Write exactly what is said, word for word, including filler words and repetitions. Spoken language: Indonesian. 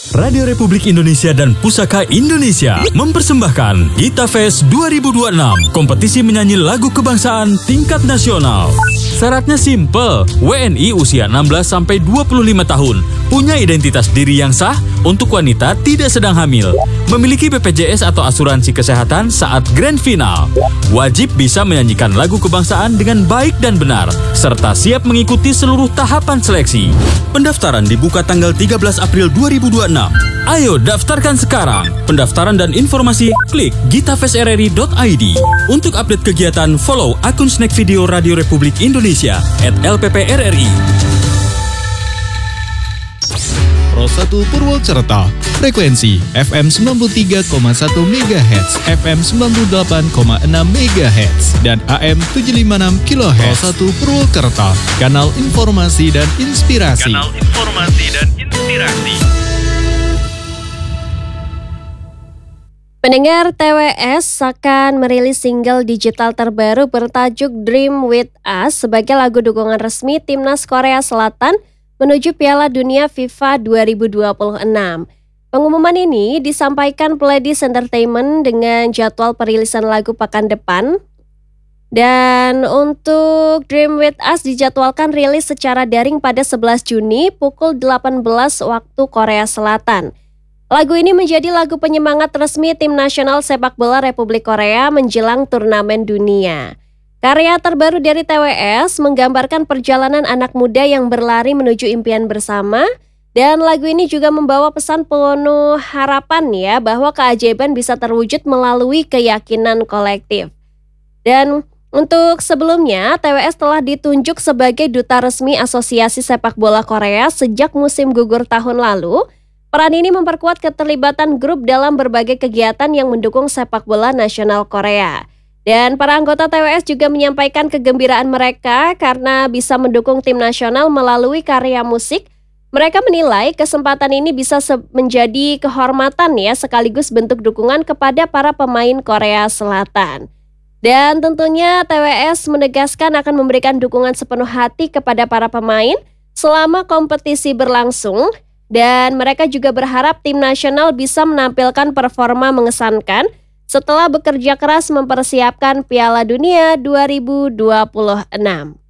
Radio Republik Indonesia dan Pusaka Indonesia mempersembahkan Gita Fest dua ribu dua puluh enam, kompetisi menyanyi lagu kebangsaan tingkat nasional. Syaratnya simple, W N I usia enam belas sampai dua puluh lima tahun, punya identitas diri yang sah, untuk wanita tidak sedang hamil, memiliki B P J S atau asuransi kesehatan saat grand final, wajib bisa menyanyikan lagu kebangsaan dengan baik dan benar, serta siap mengikuti seluruh tahapan seleksi. Pendaftaran dibuka tanggal tiga belas April dua ribu dua puluh enam. Ayo daftarkan sekarang. Pendaftaran dan informasi klik gitafestrri dot i d. Untuk update kegiatan, follow akun Snack Video Radio Republik Indonesia at L P P R R I. Pro satu Purwokerto, frekuensi F M sembilan puluh tiga koma satu megahertz, F M sembilan puluh delapan koma enam megahertz, dan A M tujuh ratus lima puluh enam kilohertz. Pro satu Purwokerto, kanal informasi dan inspirasi. Kanal informasi dan inspirasi. Pendengar, T W S akan merilis single digital terbaru bertajuk Dream With Us sebagai lagu dukungan resmi Timnas Korea Selatan menuju Piala Dunia FIFA dua ribu dua puluh enam. Pengumuman ini disampaikan Pledis Entertainment dengan jadwal perilisan lagu pekan depan. Dan untuk Dream With Us dijadwalkan rilis secara daring pada sebelas Juni pukul delapan belas waktu Korea Selatan. Lagu ini menjadi lagu penyemangat resmi tim nasional sepak bola Republik Korea menjelang turnamen dunia. Karya terbaru dari T W S menggambarkan perjalanan anak muda yang berlari menuju impian bersama, dan lagu ini juga membawa pesan penuh harapan ya bahwa keajaiban bisa terwujud melalui keyakinan kolektif. Dan untuk sebelumnya, T W S telah ditunjuk sebagai duta resmi Asosiasi Sepak Bola Korea sejak musim gugur tahun lalu. Peran ini memperkuat keterlibatan grup dalam berbagai kegiatan yang mendukung sepak bola nasional Korea. Dan para anggota T W S juga menyampaikan kegembiraan mereka karena bisa mendukung tim nasional melalui karya musik. Mereka menilai kesempatan ini bisa menjadi kehormatan ya, sekaligus bentuk dukungan kepada para pemain Korea Selatan. Dan tentunya T W S menegaskan akan memberikan dukungan sepenuh hati kepada para pemain selama kompetisi berlangsung. Dan mereka juga berharap tim nasional bisa menampilkan performa mengesankan setelah bekerja keras mempersiapkan Piala Dunia dua ribu dua puluh enam.